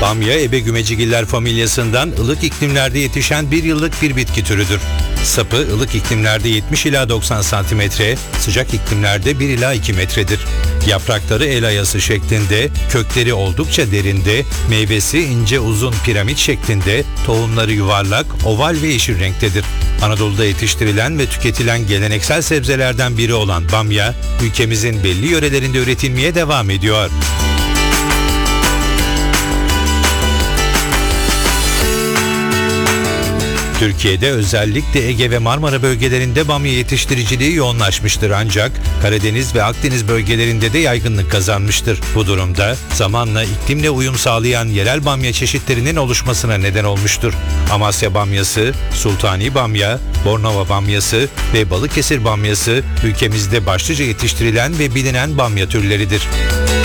Bamya, ebegümecigiller familyasından ılık iklimlerde yetişen bir yıllık bir bitki türüdür. Sapı ılık iklimlerde 70 ila 90 santimetre, sıcak iklimlerde 1 ila 2 metredir. Yaprakları el ayası şeklinde, kökleri oldukça derinde, meyvesi ince uzun piramit şeklinde, tohumları yuvarlak, oval ve yeşil renktedir. Anadolu'da yetiştirilen ve tüketilen geleneksel sebzelerden biri olan bamya, ülkemizin belli yörelerinde üretilmeye devam ediyor. Türkiye'de özellikle Ege ve Marmara bölgelerinde bamya yetiştiriciliği yoğunlaşmıştır ancak Karadeniz ve Akdeniz bölgelerinde de yaygınlık kazanmıştır. Bu durumda zamanla iklimle uyum sağlayan yerel bamya çeşitlerinin oluşmasına neden olmuştur. Amasya bamyası, Sultani bamya, Bornova bamyası ve Balıkesir bamyası ülkemizde başlıca yetiştirilen ve bilinen bamya türleridir.